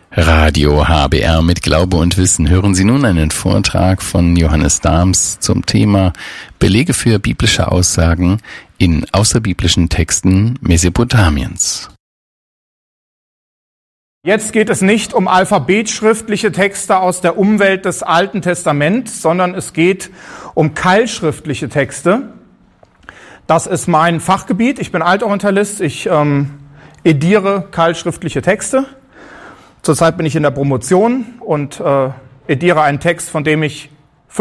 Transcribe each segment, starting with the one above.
Radio HBR mit Glaube und Wissen. Hören Sie nun einen Vortrag von Johannes Dahms zum Thema Belege für biblische Aussagen in außerbiblischen Texten Mesopotamiens. Jetzt geht es nicht um alphabetschriftliche Texte aus der Umwelt des Alten Testaments, sondern es geht um keilschriftliche Texte. Das ist mein Fachgebiet. Ich bin Altorientalist. Ich ediere keilschriftliche Texte. Zurzeit bin ich in der Promotion und ediere einen Text, von dem ich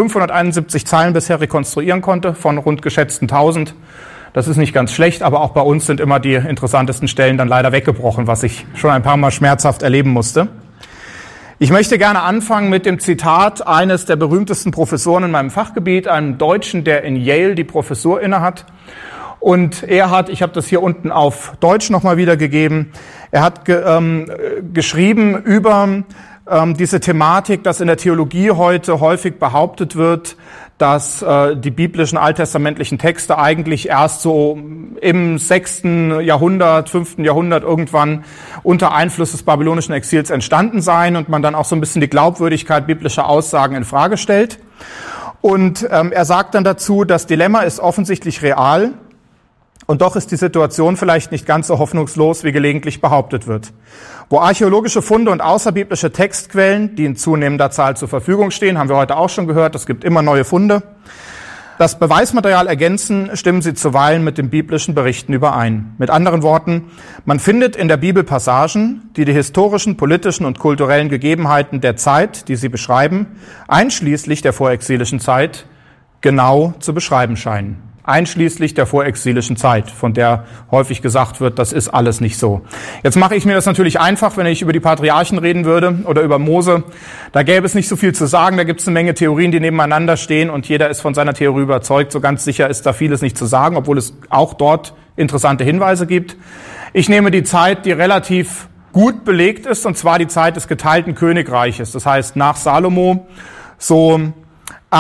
571 Zeilen bisher rekonstruieren konnte, von rund geschätzten 1000. Das ist nicht ganz schlecht, aber auch bei uns sind immer die interessantesten Stellen dann leider weggebrochen, was ich schon ein paar Mal schmerzhaft erleben musste. Ich möchte gerne anfangen mit dem Zitat eines der berühmtesten Professoren in meinem Fachgebiet, einem Deutschen, der in Yale die Professur innehat. Und er hat, ich habe das hier unten auf Deutsch nochmal wiedergegeben, er hat geschrieben über diese Thematik, dass in der Theologie heute häufig behauptet wird, dass die biblischen alttestamentlichen Texte eigentlich erst so im 6. Jahrhundert, 5. Jahrhundert irgendwann unter Einfluss des babylonischen Exils entstanden seien und man dann auch so ein bisschen die Glaubwürdigkeit biblischer Aussagen in Frage stellt. Und er sagt dann dazu, das Dilemma ist offensichtlich real. Und doch ist die Situation vielleicht nicht ganz so hoffnungslos, wie gelegentlich behauptet wird. Wo archäologische Funde und außerbiblische Textquellen, die in zunehmender Zahl zur Verfügung stehen, haben wir heute auch schon gehört, es gibt immer neue Funde, das Beweismaterial ergänzen, stimmen sie zuweilen mit den biblischen Berichten überein. Mit anderen Worten, man findet in der Bibel Passagen, die die historischen, politischen und kulturellen Gegebenheiten der Zeit, die sie beschreiben, einschließlich der vorexilischen Zeit, genau zu beschreiben scheinen. Einschließlich der vorexilischen Zeit, von der häufig gesagt wird, das ist alles nicht so. Jetzt mache ich mir das natürlich einfach, wenn ich über die Patriarchen reden würde oder über Mose. Da gäbe es nicht so viel zu sagen, da gibt es eine Menge Theorien, die nebeneinander stehen und jeder ist von seiner Theorie überzeugt. So ganz sicher ist da vieles nicht zu sagen, obwohl es auch dort interessante Hinweise gibt. Ich nehme die Zeit, die relativ gut belegt ist, und zwar die Zeit des geteilten Königreiches. Das heißt, nach Salomo so